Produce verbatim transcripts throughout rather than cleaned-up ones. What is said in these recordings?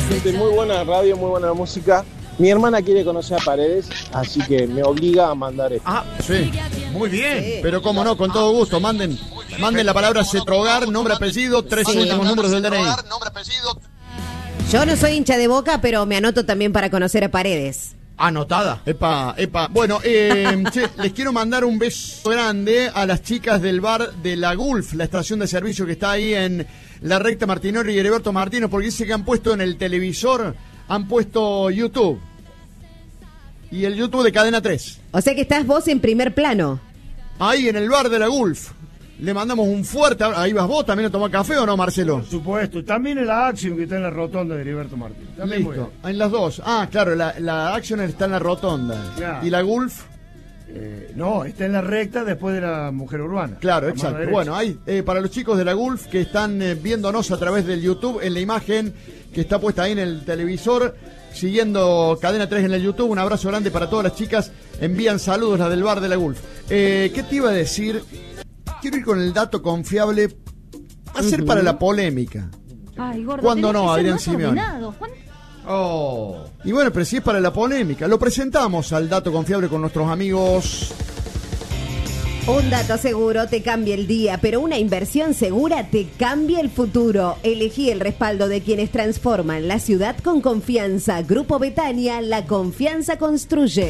Gente, muy buena radio, muy buena música. Mi hermana quiere conocer a Paredes, así que me obliga a mandar esto. Ah, sí, muy bien. Sí. Pero cómo no, con todo gusto, manden manden la palabra Cetrogar, nombre, apellido, tres sí. últimos números del D N I. Yo no soy hincha de Boca, pero me anoto también para conocer a Paredes. Anotada. Epa, epa. Bueno, eh, che, les quiero mandar un beso grande a las chicas del bar de la Gulf, la estación de servicio que está ahí en la recta Martinori y Heriberto Martínez, porque dice que han puesto en el televisor, han puesto YouTube. Y el YouTube de Cadena tres. O sea que estás vos en primer plano. Ahí en el bar de la Gulf. Le mandamos un fuerte... Ahí vas vos también a tomar café, ¿o no, Marcelo? Por supuesto. También en la Action que está en la rotonda de Heriberto Martín. También listo. En las dos. Ah, claro, la, la Action está en la rotonda. Claro. ¿Y la Gulf? Eh, no, está en la recta después de la Mujer Urbana. Claro, exacto. Bueno, ahí, eh, para los chicos de la Gulf que están eh, viéndonos a través del YouTube, en la imagen que está puesta ahí en el televisor, siguiendo Cadena tres en el YouTube, un abrazo grande para todas las chicas. Envían saludos las del bar de la Gulf. Eh, ¿Qué te iba a decir? Quiero ir con el dato confiable. Va a ser para la polémica. Ay, gordo, ¿cuándo no, Adrián Simeone? ¿Cuándo? Oh. Y bueno, pero si es para la polémica, lo presentamos al dato confiable con nuestros amigos. Un dato seguro te cambia el día, pero una inversión segura te cambia el futuro. Elegí el respaldo de quienes transforman la ciudad con confianza. Grupo Betania, la confianza construye.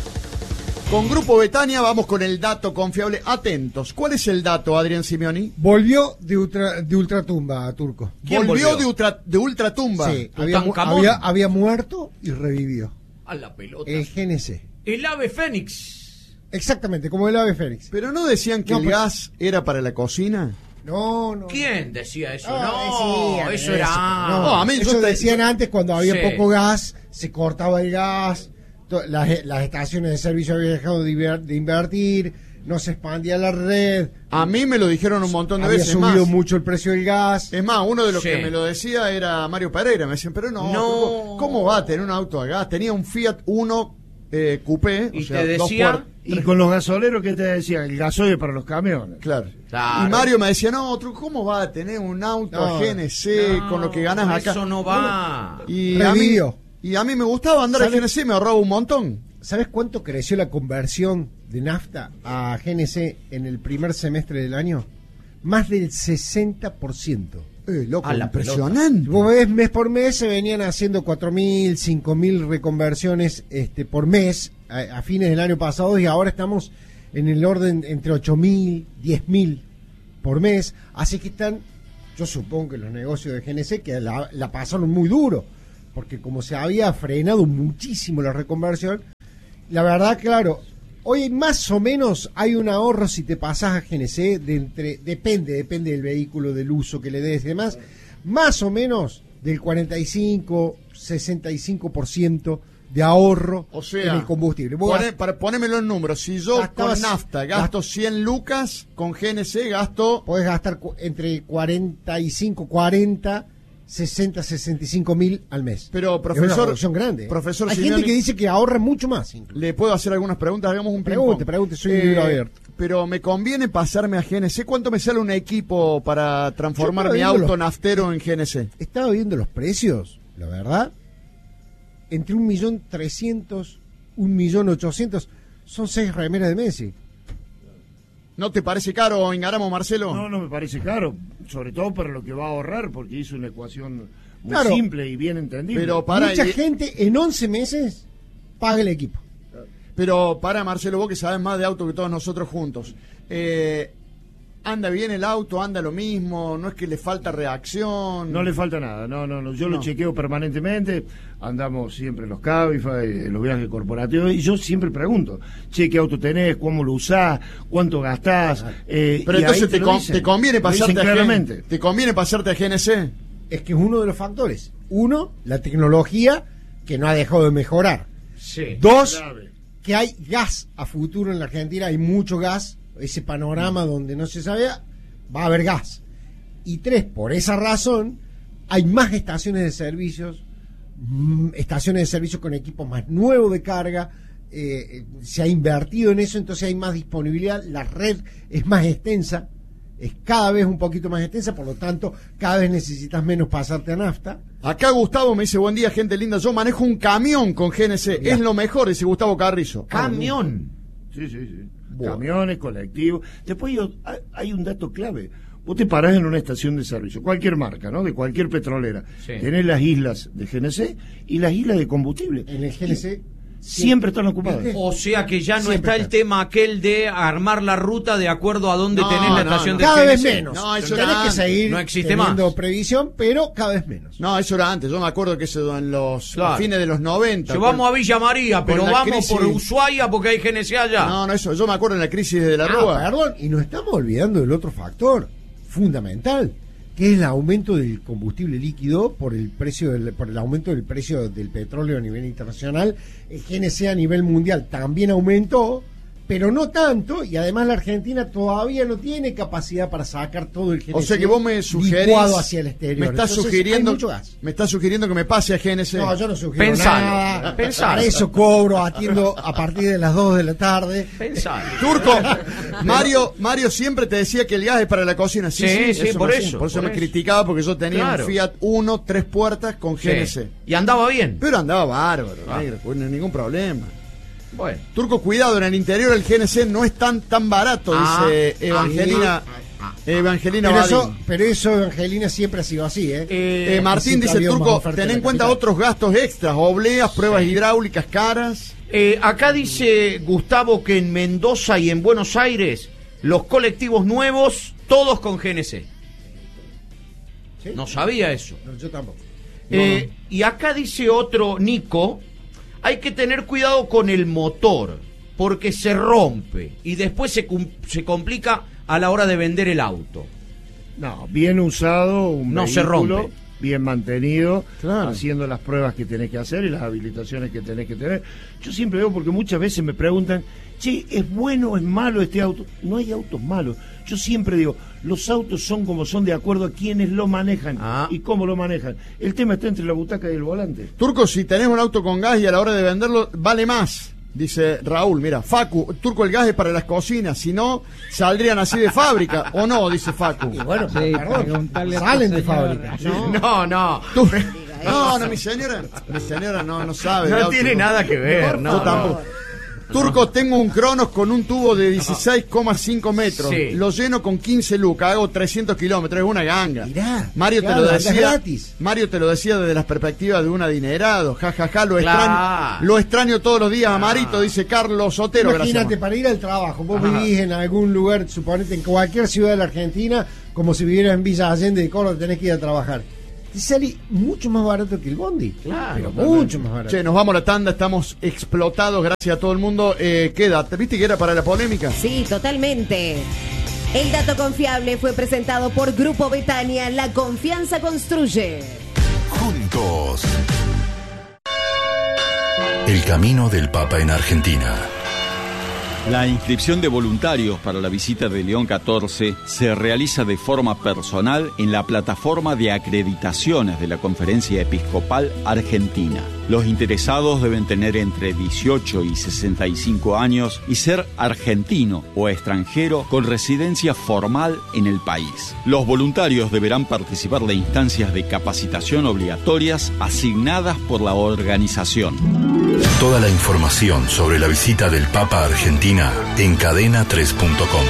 Con Grupo Betania vamos con el dato confiable. Atentos. ¿Cuál es el dato, Adrián Simeoni? Volvió de, ultra, de ultratumba, Turco. ¿Quién volvió, volvió? de, ultra, de ultratumba? Sí, había, mu había, había muerto y revivió. A la pelota. El G N C. El ave fénix. Exactamente, como el ave fénix. ¿Pero no decían que no, el pero... gas era para la cocina? No, no. ¿Quién decía eso? No, no decían, eso era... No, no, a mí eso decían te... antes cuando había sí. poco gas, se cortaba el gas... Las, las estaciones de servicio habían dejado de invertir, no se expandía la red. A mí me lo dijeron un montón de había veces. Había subido más. mucho el precio del gas. Es más, uno de los sí. que me lo decía era Mario Pereira. Me decían, pero no, no. ¿cómo va a tener un auto a gas? Tenía un Fiat Uno eh, Coupé. Y o sea, te decía... Y con los gasoleros, ¿qué te decía? El gasoil para los camiones. Claro. claro. Y Mario me decía, no, ¿cómo va a tener un auto no, a G N C no, con lo que ganas acá? Eso no va. Y Revivió. a, mí, y a mí me gustaba andar a G N C, me ahorraba un montón. ¿Sabes cuánto creció la conversión de nafta a G N C en el primer semestre del año? Más del sesenta por ciento. Eh, loco, a la impresionante. Vos ves, mes por mes se venían haciendo cuatro mil, cinco mil reconversiones este, por mes a, a fines del año pasado, y ahora estamos en el orden entre ocho mil, diez mil por mes. Así que están, yo supongo que los negocios de G N C que la, la pasaron muy duro, porque como se había frenado muchísimo la reconversión, la verdad, claro, hoy más o menos hay un ahorro si te pasas a G N C de entre, depende, depende del vehículo, del uso que le des y demás, más o menos del cuarenta y cinco, sesenta y cinco por ciento de ahorro, o sea, en el combustible. Pone, para ponémelo en números, si yo gastabas, con nafta gasto cien lucas, con G N C gasto... Podés gastar entre cuarenta y cinco, cuarenta, sesenta, sesenta y cinco mil al mes. Pero, profesor... Es una reducción grande. Profesor Hay Simeoni, gente que dice que ahorra mucho más. Incluso. ¿Le puedo hacer algunas preguntas? Hagamos un Pregunte, pregunte, soy un libro abierto. Pero me conviene pasarme a G N C. ¿Cuánto me sale un equipo para transformar mi auto los... naftero en G N C? Estaba viendo los precios, la verdad. Entre un millón trescientos, un millón ochocientos, son seis remeras de Messi. ¿No te parece caro, Ingaramo, Marcelo? No, no me parece caro, sobre todo para lo que va a ahorrar, porque hizo una ecuación muy claro, simple y bien entendible. Pero para, mucha y... gente en once meses paga el equipo. Pero para, Marcelo, vos que sabes más de auto que todos nosotros juntos, eh, anda bien el auto, anda lo mismo, no es que le falta reacción. No le falta nada, no, no, no. yo no. lo chequeo permanentemente, andamos siempre en los Cabify, en los viajes corporativos, y yo siempre pregunto, che, ¿qué auto tenés? ¿Cómo lo usás? ¿Cuánto gastás? Eh, Pero entonces te, te, con, te conviene pasarte a G, ¿te conviene pasarte a G N C? Es que es uno de los factores. Uno, la tecnología, que no ha dejado de mejorar. Sí, Dos, grave. que hay gas a futuro en la Argentina, hay mucho gas, ese panorama donde no se sabía, va a haber gas. Y tres, por esa razón, hay más estaciones de servicios, estaciones de servicio con equipos más nuevos de carga, eh, se ha invertido en eso, entonces hay más disponibilidad, la red es más extensa, es cada vez un poquito más extensa, por lo tanto, cada vez necesitas menos pasarte a nafta. Acá Gustavo me dice, buen día, gente linda, yo manejo un camión con G N C, Ya. es lo mejor, dice Gustavo Carrizo. Camión. Sí, sí, sí. Bueno. Camiones, colectivos. Después yo- hay- hay un dato clave. Vos te parás en una estación de servicio, cualquier marca, ¿no? De cualquier petrolera. Sí. Tenés las islas de G N C y las islas de combustible. En el G N C Siempre están ocupadas. ¿Viste? O sea que ya no Siempre está el está. tema aquel de armar la ruta de acuerdo a dónde No, tenés la no, estación no. de cada G N vez C. menos. No, eso Tenés era que antes. seguir No existe teniendo más. previsión, pero cada vez menos. No, eso era antes, yo me acuerdo que eso en los Claro. a fines de los noventa. Si vamos a Villa María, pero la vamos crisis- por Ushuaia porque hay G N C allá. No, no, eso, yo me acuerdo en la crisis de la Ah, Rúa. perdón, y nos estamos olvidando del otro factor fundamental, que es el aumento del combustible líquido por el precio del, por el aumento del precio del petróleo a nivel internacional. El G N C a nivel mundial también aumentó, pero no tanto, y además la Argentina todavía no tiene capacidad para sacar todo el G N C O sea que vos me sugerís, licuado hacia el exterior. me estás Entonces, sugiriendo, hay mucho gas. me estás sugiriendo que me pase a G N C. No, yo no sugiero Pensalo, nada. pensalo. Para eso cobro, atiendo a partir de las dos de la tarde. Pensá. Turco, Mario, Mario siempre te decía que el gas es para la cocina. Sí, Sí, sí, sí, por me- eso, Por eso por me eso. criticaba porque yo tenía Claro. un Fiat Uno, tres puertas con G N C. Sí. Y andaba bien. Pero andaba bárbaro, Ah. negro, pues no hay ningún problema. Bueno. Turco, cuidado, en el interior el G N C no es tan tan barato, Ah, dice Evangelina. Evangelina Pero Badín. eso, pero eso, Evangelina, siempre ha sido así, ¿eh? Eh, Eh, Martín siempre dice, había más Turco, oferta ten en en la cuenta capital. otros gastos extras, obleas, pruebas hidráulicas caras. Eh, acá dice Gustavo que en Mendoza y en Buenos Aires los colectivos nuevos, todos con G N C. ¿Sí? No sabía eso. No, yo tampoco. Eh, y acá dice otro, Nico, hay que tener cuidado con el motor, porque se rompe y después se, cum- se complica a la hora de vender el auto. No, bien usado, un No se vehículo, rompe. bien mantenido, Claro. haciendo las pruebas que tenés que hacer y las habilitaciones que tenés que tener. Yo siempre veo, porque muchas veces me preguntan, che, ¿es bueno o es malo este auto? No hay autos malos. Yo siempre digo, los autos son como son de acuerdo a quienes lo manejan Ah. y cómo lo manejan. El tema está entre la butaca y el volante. Turco, si tenés un auto con gas y a la hora de venderlo, vale más. Dice Raúl, mira, Facu, Turco, el gas es para las cocinas, si no, saldrían así de fábrica, ¿o no? Dice Facu. Y bueno, Sí, pero, perdón, preguntarle a tu salen de señora. fábrica. No, no. Tú- No, no, mi señora, mi señora no, no sabe. de No auto, tiene nada que ver, Yo no. tampoco. Turco, tengo un Cronos con un tubo de dieciséis coma cinco metros. Sí. Lo lleno con quince lucas, hago trescientos kilómetros, es una ganga. Mirá, Mario claro, te lo andás decía. gratis. Mario te lo decía desde las perspectivas de un adinerado. Ja, ja, ja, lo Claro. extraño. Lo extraño todos los días, Amarito, dice Carlos Sotero. Imagínate, Gracias. para ir al trabajo, vos Ajá. vivís en algún lugar, suponete en cualquier ciudad de la Argentina, como si vivieras en Villa Allende de Córdoba, tenés que ir a trabajar. Te sale mucho más barato que el bondi. Claro, pero totalmente. mucho más barato. Che, nos vamos a la tanda, estamos explotados, gracias a todo el mundo. Eh, queda, ¿te viste que era para la polémica? Sí, totalmente. El dato confiable fue presentado por Grupo Betania. La confianza construye. Juntos. El camino del Papa en Argentina. La inscripción de voluntarios para la visita de León catorce se realiza de forma personal en la plataforma de acreditaciones de la Conferencia Episcopal Argentina. Los interesados deben tener entre dieciocho y sesenta y cinco años y ser argentino o extranjero con residencia formal en el país. Los voluntarios deberán participar de instancias de capacitación obligatorias asignadas por la organización. Toda la información sobre la visita del Papa a Argentina en cadena tres punto com.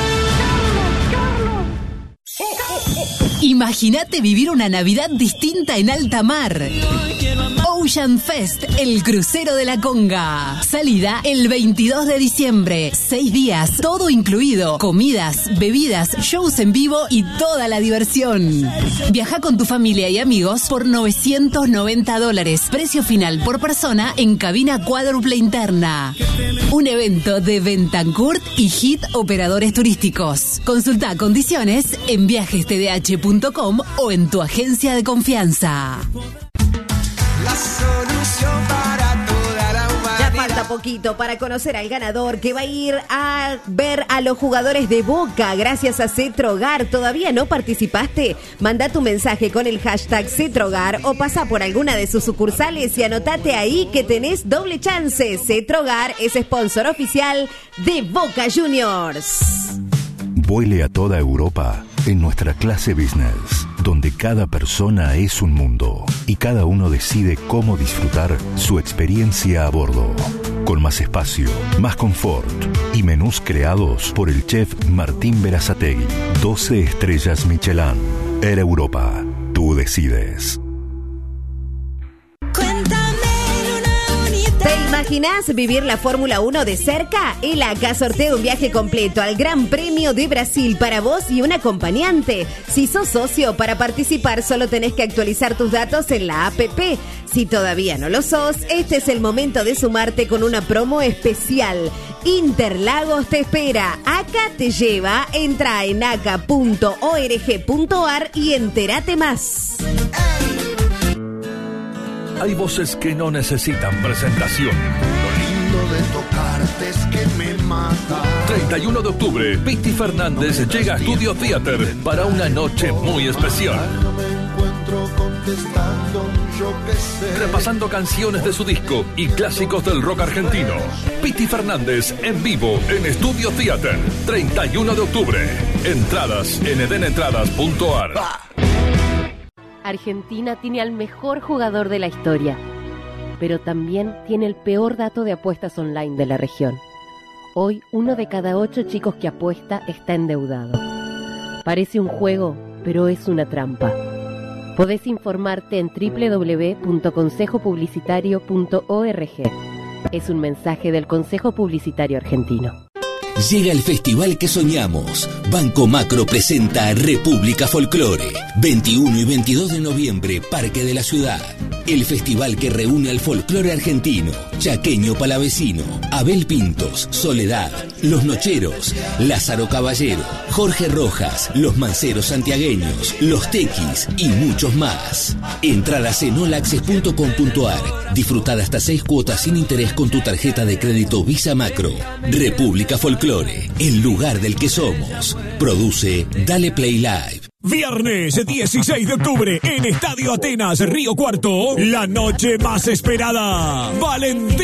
Imagínate vivir una Navidad distinta en alta mar. Ocean Fest, el crucero de la Conga. Salida el veintidós de diciembre. Seis días, todo incluido. Comidas, bebidas, shows en vivo y toda la diversión. Viaja con tu familia y amigos por novecientos noventa dólares. Precio final por persona en cabina cuádruple interna. Un evento de Bentancurt y Hit Operadores Turísticos. Consulta condiciones en viajes t d h punto com o en tu agencia de confianza. La solución para toda la Ya humanidad. falta poquito para conocer al ganador que va a ir a ver a los jugadores de Boca gracias a Cetrogar. ¿Todavía no participaste? Manda tu mensaje con el hashtag Cetrogar o pasa por alguna de sus sucursales y anotate ahí que tenés doble chance. Cetrogar es sponsor oficial de Boca Juniors. Vuele a toda Europa en nuestra clase business, donde cada persona es un mundo y cada uno decide cómo disfrutar su experiencia a bordo. Con más espacio, más confort y menús creados por el chef Martín Berazategui. doce estrellas Michelin. Air Europa. Tú decides. ¿Te imaginás vivir la Fórmula uno de cerca? El A C A sortea un viaje completo al Gran Premio de Brasil para vos y un acompañante. Si sos socio, para participar solo tenés que actualizar tus datos en la app. Si todavía no lo sos, este es el momento de sumarte con una promo especial. Interlagos te espera. A C A te lleva. Entra en a c a punto org punto a r y entérate más. Hay voces que no necesitan presentación. Lo lindo de tocarte es que me mata. treinta y uno de octubre, Piti Fernández llega a Studio Theater para una noche muy especial. No me encuentro contestando, yo qué sé. Repasando canciones de su disco y clásicos del rock argentino. Piti Fernández en vivo en Studio Theater, treinta y uno de octubre. Entradas en eden entradas punto a r. Argentina tiene al mejor jugador de la historia, pero también tiene el peor dato de apuestas online de la región. Hoy, uno de cada ocho chicos que apuesta está endeudado. Parece un juego, pero es una trampa. Podés informarte en doble u doble u doble u punto consejo publicitario punto org. Es un mensaje del Consejo Publicitario Argentino. Llega el festival que soñamos. Banco Macro presenta República Folclore. veintiuno y veintidós de noviembre, Parque de la Ciudad. El festival que reúne al folclore argentino, chaqueño palavecino, Abel Pintos, Soledad, Los Nocheros, Lázaro Caballero, Jorge Rojas, Los Manceros Santiagueños, Los Tequis y muchos más. Entradas en all access punto com punto a r. Disfrutar hasta seis cuotas sin interés con tu tarjeta de crédito Visa Macro. República Folclore, el lugar del que somos. Produce Dale Play Live. Viernes dieciséis de octubre en Estadio Atenas, Río Cuarto, la noche más esperada. Valentín